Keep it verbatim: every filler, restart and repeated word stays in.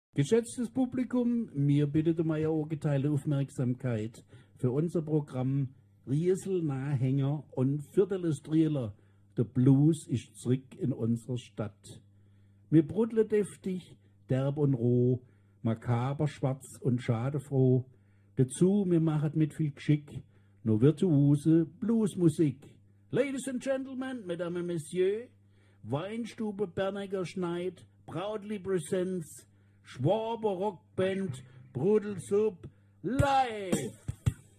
Geschätztes Publikum, mir bittet um eure ungeteilte Aufmerksamkeit für unser Programm Riesel, Nahhänger und Viertelstrieler. Der Blues ist zurück in unserer Stadt. Wir bruddeln deftig, derb und roh, makaber, schwarz und schadefroh. Dazu, wir machen mit viel Geschick nur virtuose Bluesmusik. Ladies and Gentlemen, Mesdames et Messieurs, Weinstube Bernecker Schneid, proudly presents Schwaber Rockband Brudelsub live.